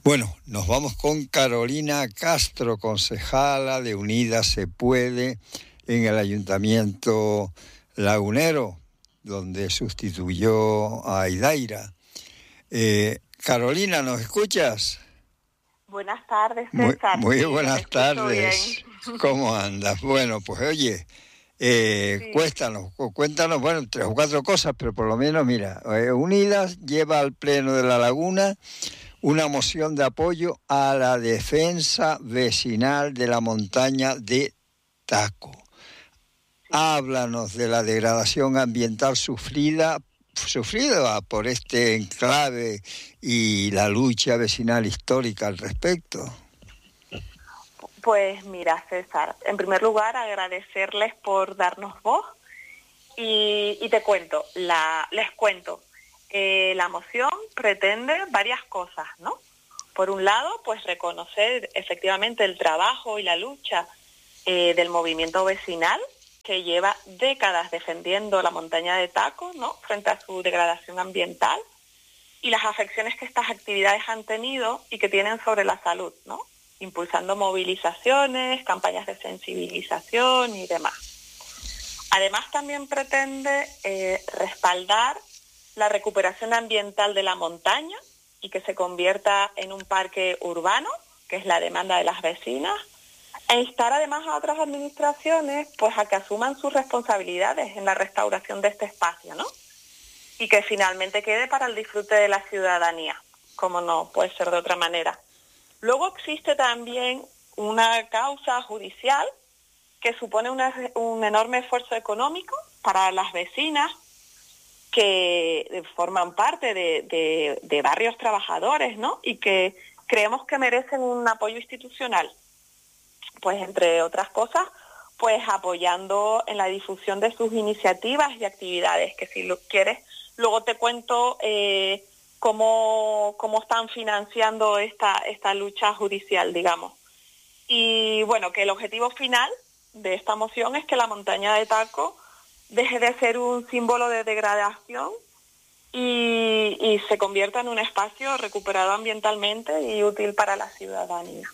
Bueno, nos vamos con Carolina Castro, concejala de Unidas Se Puede en el Ayuntamiento Lagunero, donde sustituyó a Idaira. Carolina, ¿nos escuchas? Buenas tardes, César. Muy Sí, buenas tardes. bien. ¿Cómo andas? Bueno, pues oye, Sí. cuéntanos, bueno, 3 o 4 cosas, pero por lo menos, mira, Unidas lleva al Pleno de La Laguna una moción de apoyo a la defensa vecinal de la montaña de Taco. Háblanos de la degradación ambiental sufrida por este enclave y la lucha vecinal histórica al respecto. Pues mira, César, en primer lugar agradecerles por darnos voz y les cuento. La moción pretende varias cosas, ¿no? Por un lado, pues reconocer efectivamente el trabajo y la lucha del movimiento vecinal que lleva décadas defendiendo la montaña de Taco, ¿no?, frente a su degradación ambiental y las afecciones que estas actividades han tenido y que tienen sobre la salud, ¿no?, impulsando movilizaciones, campañas de sensibilización y demás. Además, también pretende respaldar la recuperación ambiental de la montaña y que se convierta en un parque urbano, que es la demanda de las vecinas, e instar además a otras administraciones pues a que asuman sus responsabilidades en la restauración de este espacio, ¿no? Y que finalmente quede para el disfrute de la ciudadanía, como no puede ser de otra manera. Luego existe también una causa judicial que supone un enorme esfuerzo económico para las vecinas que forman parte de barrios trabajadores, ¿no?, y que creemos que merecen un apoyo institucional. Pues entre otras cosas, pues apoyando en la difusión de sus iniciativas y actividades, que si lo quieres, luego te cuento cómo están financiando esta lucha judicial, digamos. Y bueno, que el objetivo final de esta moción es que la montaña de Taco deje de ser un símbolo de degradación y se convierta en un espacio recuperado ambientalmente y útil para la ciudadanía.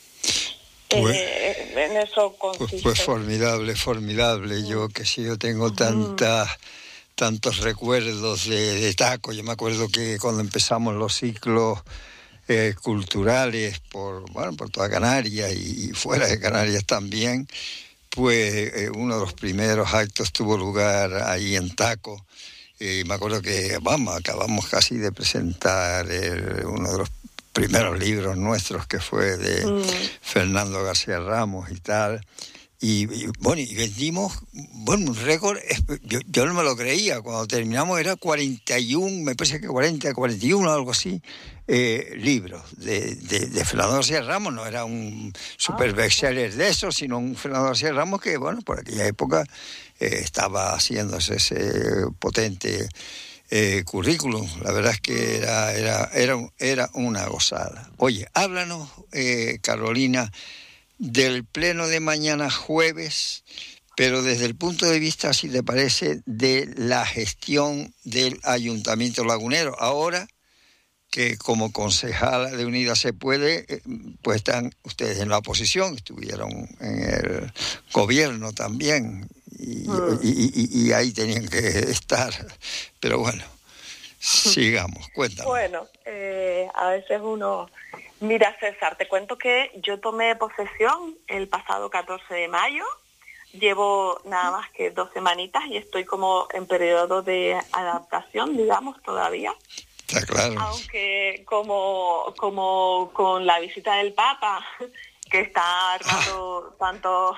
En eso consiste. Pues formidable. Yo tengo tantos recuerdos de Taco. Yo me acuerdo que cuando empezamos los ciclos culturales por toda Canarias y fuera de Canarias también, pues uno de los primeros actos tuvo lugar ahí en Taco. Me acuerdo que acabamos casi de presentar uno de los primeros libros nuestros, que fue de Fernando García Ramos y tal. Y vendimos, un récord. Yo no me lo creía. Cuando terminamos era 41, me parece que 41, algo así, libros de Fernando García Ramos. No era un super bestseller de eso, sino un Fernando García Ramos que, por aquella época estaba haciéndose ese potente currículum. La verdad es que era una gozada. Oye, háblanos, Carolina, del pleno de mañana jueves, pero desde el punto de vista, si te parece, de la gestión del Ayuntamiento Lagunero. Ahora que como concejala de Unidas Se Puede, pues están ustedes en la oposición, estuvieron en el gobierno también, y ahí tenían que estar. Pero bueno, sigamos, cuéntanos. Bueno, a veces uno... Mira, César, te cuento que yo tomé posesión el pasado 14 de mayo, llevo nada más que 2 semanitas y estoy como en periodo de adaptación, digamos, todavía. Está claro. Aunque como con la visita del Papa, que está armando tanto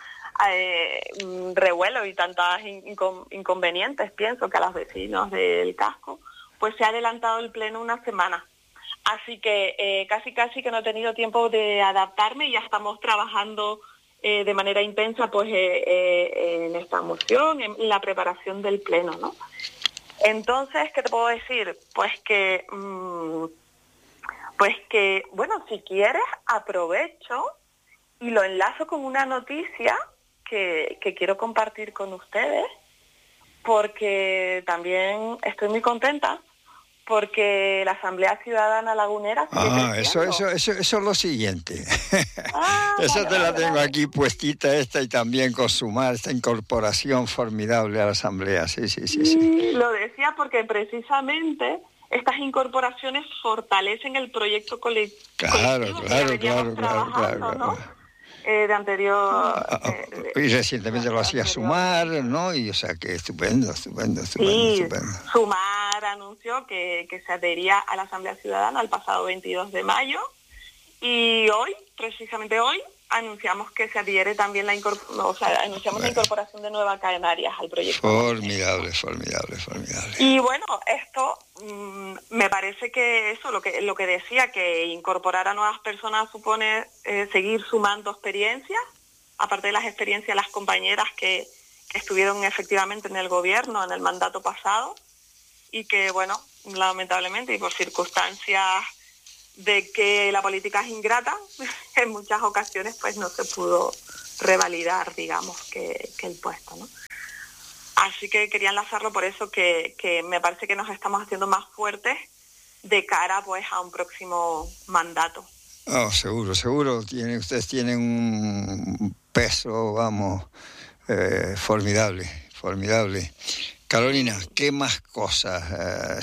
revuelo y tantas inconvenientes, pienso, que a los vecinos del casco, pues se ha adelantado el pleno una semana. Así que casi que no he tenido tiempo de adaptarme y ya estamos trabajando de manera intensa pues en esta moción, en la preparación del pleno, ¿no? Entonces, ¿qué te puedo decir? Pues que, bueno, si quieres, aprovecho y lo enlazo con una noticia que quiero compartir con ustedes, porque también estoy muy contenta, porque la Asamblea Ciudadana Lagunera sigue creciendo. Eso es lo siguiente. Eso te la tengo aquí puestita esta, y también consumar esta incorporación formidable a la Asamblea. Sí. Lo decía porque precisamente estas incorporaciones fortalecen el proyecto colectivo que veníamos trabajando, ¿no? De anterior... y recientemente lo hacía Sumar, ¿no? Y o sea que estupendo. Sumar anunció que se adhería a la Asamblea Ciudadana el pasado 22 de mayo, y hoy, precisamente hoy, anunciamos que se adhiere también la incorporación de Nueva Canarias al proyecto. Formidable. Y bueno, esto me parece que eso, lo que decía, que incorporar a nuevas personas supone seguir sumando experiencias, aparte de las experiencias, las compañeras que estuvieron efectivamente en el gobierno, en el mandato pasado, y que, bueno, lamentablemente y por circunstancias de que la política es ingrata, en muchas ocasiones pues no se pudo revalidar, digamos, que el puesto, ¿no? Así que quería enlazarlo por eso, que me parece que nos estamos haciendo más fuertes de cara pues a un próximo mandato. Seguro. Ustedes tienen un peso, formidable. Carolina, ¿qué más cosas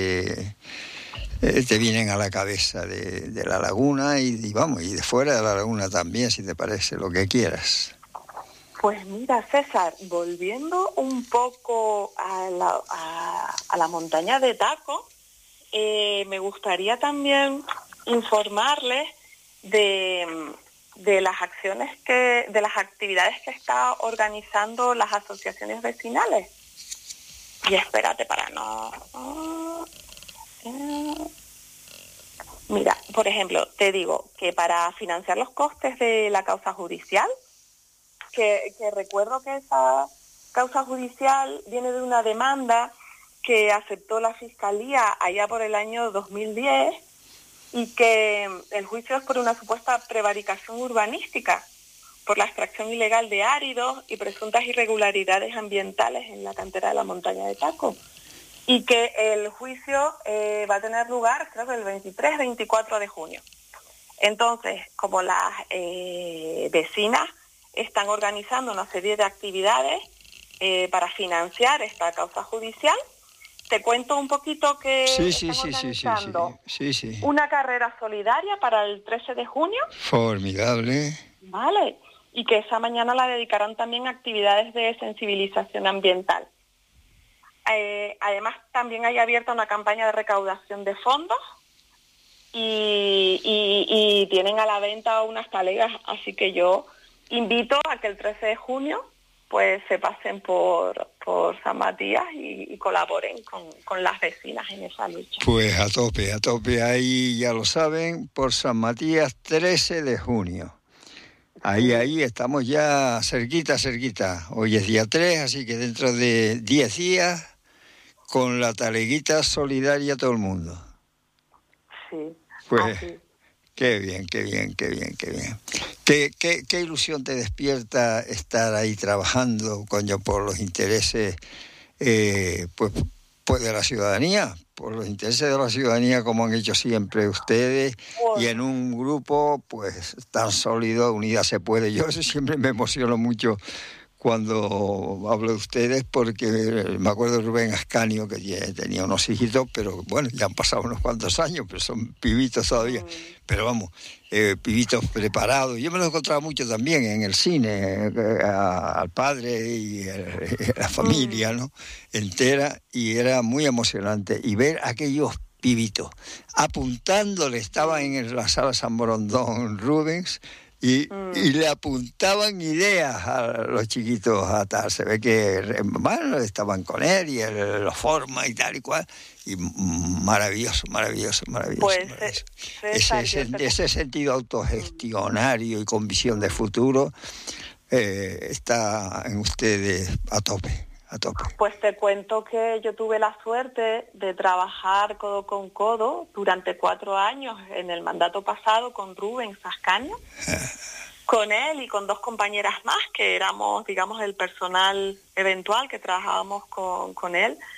te vienen a la cabeza de la laguna y de fuera de la laguna también, si te parece, lo que quieras? Pues mira, César, volviendo un poco a la montaña de Taco, me gustaría también informarles de las actividades que está organizando las asociaciones vecinales. Y espérate Mira, por ejemplo, te digo que para financiar los costes de la causa judicial, que recuerdo que esa causa judicial viene de una demanda que aceptó la Fiscalía allá por el año 2010, y que el juicio es por una supuesta prevaricación urbanística, por la extracción ilegal de áridos y presuntas irregularidades ambientales en la cantera de la montaña de Taco. Y que el juicio va a tener lugar, creo que el 23-24 de junio. Entonces, como las vecinas están organizando una serie de actividades para financiar esta causa judicial, te cuento un poquito que están organizando una carrera solidaria para el 13 de junio. Formidable. Vale, y que esa mañana la dedicarán también a actividades de sensibilización ambiental. Además, también hay abierta una campaña de recaudación de fondos y tienen a la venta unas talegas, así que yo invito a que el 13 de junio pues se pasen por San Matías y colaboren con las vecinas en esa lucha. Pues a tope, ahí ya lo saben, por San Matías, 13 de junio. Ahí estamos ya cerquita. Hoy es día 3, así que dentro de 10 días, con la taleguita solidaria todo el mundo. Sí. Pues qué bien. ¿Qué ilusión te despierta estar ahí trabajando, por los intereses pues de la ciudadanía? Por los intereses de la ciudadanía, como han hecho siempre ustedes, y en un grupo pues tan sólido, Unida se puede. Yo siempre me emociono mucho cuando hablo de ustedes, porque me acuerdo de Rubén Ascanio, que tenía unos hijitos, pero bueno, ya han pasado unos cuantos años, pero son pibitos todavía. Pero pibitos preparados. Yo me los encontraba mucho también en el cine, al padre y la familia, ¿no? Entera, y era muy emocionante. Y ver aquellos pibitos apuntándole, estaban en la sala San Borondón Rubens, y le apuntaban ideas a los chiquitos a tal. Se ve que estaban con él y él lo forma y tal y cual. Y maravilloso. Pues ese sentido autogestionario y con visión de futuro está en ustedes a tope. Pues te cuento que yo tuve la suerte de trabajar codo con codo durante 4 años en el mandato pasado con Rubén Ascanio, con él y con 2 compañeras más que éramos, digamos, el personal eventual que trabajábamos con él.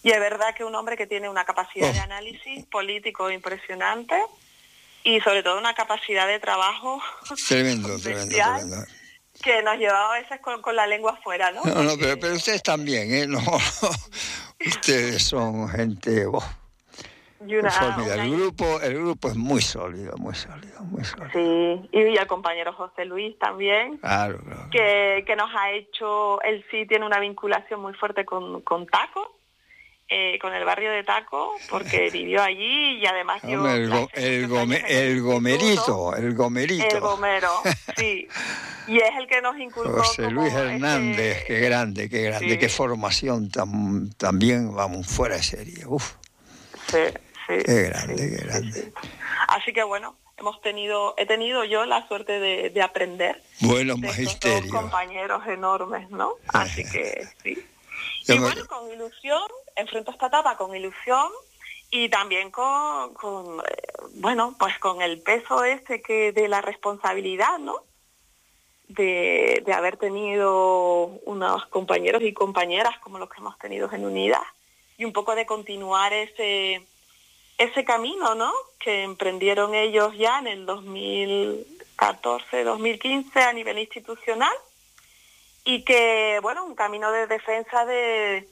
Y es verdad que un hombre que tiene una capacidad de análisis político impresionante y sobre todo una capacidad de trabajo Tremendo. Que nos llevaba a veces con la lengua afuera, ¿no? No, pero ustedes también, ¿eh? No, ustedes son gente... formidable. El grupo es muy sólido. Sí, y el compañero José Luis también, claro. Que nos ha hecho, él sí tiene una vinculación muy fuerte con Taco, con el barrio de Taco, porque vivió allí y además el gomerito. El gomero, sí. Y es el que nos inculcó. José Luis Hernández, qué grande, sí. Qué formación también, vamos, fuera de serie. Uf. Sí. Qué grande. Sí. Así que bueno, he tenido yo la suerte de aprender. Buenos de magisterios. Estos compañeros enormes, ¿no? Así que sí. Y bueno, con ilusión, enfrento esta etapa con ilusión y también con el peso de la responsabilidad, ¿no? De haber tenido unos compañeros y compañeras como los que hemos tenido en Unidas y un poco de continuar ese camino, ¿no? Que emprendieron ellos ya en el 2014, 2015 a nivel institucional y que, bueno, un camino de defensa de